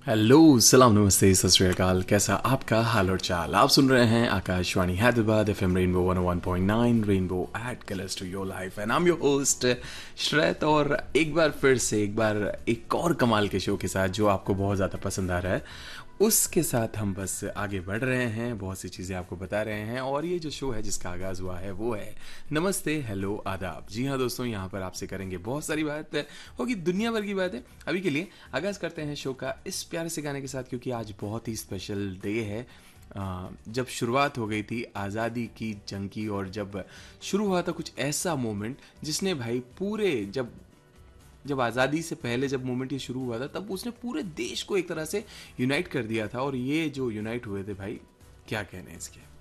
Hello, सलाम, नमस्ते, सत श्री अकाल। कैसा आपका हाल और चाल? आप सुन रहे हैं Akashvani Hyderabad FM rainbow 101.9 rainbow add colours to your life and I am your host श्रेत। और एक बार फिर से एक और कमाल के शो के साथ जो आपको बहुत ज़्यादा पसंद आ रहा है उसके साथ हम बस आगे बढ़ रहे हैं, बहुत सी चीज़ें आपको बता रहे हैं। और ये जो शो है जिसका आगाज़ हुआ है वो है नमस्ते, हेलो, आदाब। जी हाँ दोस्तों, यहाँ पर आपसे करेंगे बहुत सारी बात होगी, दुनिया भर की बात है। अभी के लिए आगाज़ करते हैं शो का इस प्यारे से गाने के साथ, क्योंकि आज बहुत ही स्पेशल डे है। जब शुरुआत हो गई थी आज़ादी की जंग की, और जब शुरू हुआ था कुछ ऐसा मोमेंट जिसने भाई पूरे जब जब आज़ादी से पहले जब मूवमेंट ये शुरू हुआ था तब उसने पूरे देश को एक तरह से यूनाइट कर दिया था। और ये जो यूनाइट हुए थे भाई, क्या कहने हैं इसके।